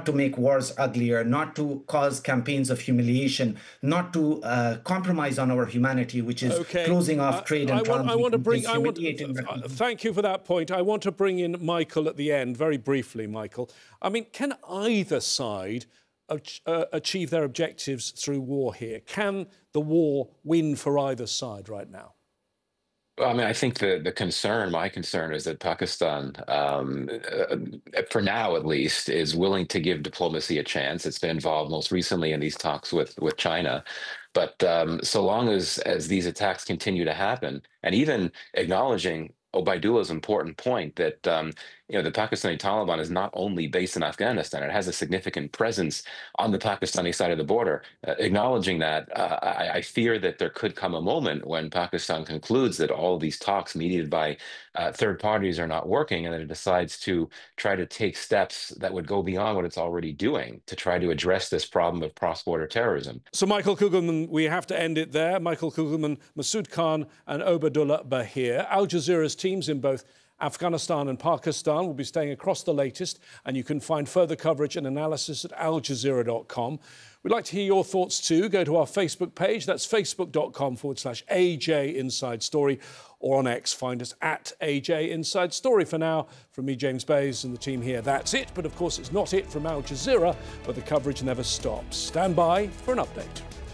to make wars uglier, not to cause campaigns of humiliation, not to compromise on our humanity, which is closing off trade and transit. Thank you for that point. I want to bring in Michael at the end, very briefly, Michael. I mean, can either side achieve their objectives through war here? Can the war win for either side right now? Well, I mean, I think my concern is that Pakistan, for now at least, is willing to give diplomacy a chance. It's been involved most recently in these talks with China. But so long as these attacks continue to happen, and even acknowledging Obaidullah's important point that the Pakistani Taliban is not only based in Afghanistan; it has a significant presence on the Pakistani side of the border. Acknowledging that, I fear that there could come a moment when Pakistan concludes that all of these talks mediated by third parties are not working, and that it decides to try to take steps that would go beyond what it's already doing to try to address this problem of cross-border terrorism. So, Michael Kugelman, we have to end it there. Michael Kugelman, Masood Khan and Obaidullah Bahir. Al Jazeera's teams in both Afghanistan and Pakistan will be staying across the latest, and you can find further coverage and analysis at aljazeera.com. We'd like to hear your thoughts too. Go to our Facebook page. That's facebook.com/AJ Inside Story, or on X, find us at AJ Inside Story. For now, from me, James Bays, and the team here, that's it. But of course, it's not it from Al Jazeera, where the coverage never stops. Stand by for an update.